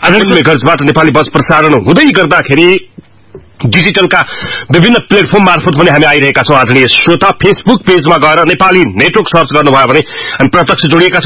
आधुनिक मेकर्सबाट नेपाली बस प्रसारण हुँदै गर्दाखेरि डिजिटलका विभिन्न प्लेटफर्म मार्फत पनि हामी आइरहेका छौं। आदरणीय श्रोता, फेसबुक पेजमा गएर नेपाली नेटवर्क सर्च गर्नुभयो भने हामी प्रत्यक्ष जोडिएका छौं।